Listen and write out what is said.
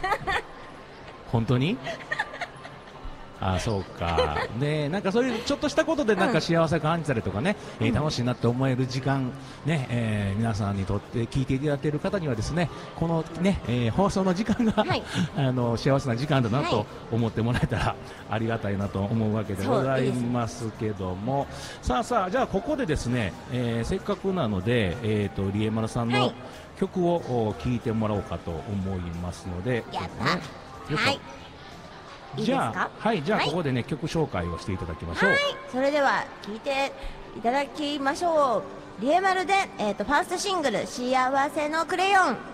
本当にあ、そうか。ね、なんかそういうちょっとしたことでなんか幸せ感じたりとかね、楽しいなって思える時間、ね、皆さんにとって聞いていただいている方にはですね、このね、放送の時間が、幸せな時間だなと思ってもらえたらありがたいなと思うわけでございますけども、さあ、じゃあここでですね、せっかくなので、リエマルさんの曲を聴いてもらおうかと思いますので、 やったはい。 いいですか？ じゃあここでね、曲紹介をしていただきましょう。 それでは聴いていただきましょう。リエマルで、ファーストシングル「幸せのクレヨン」。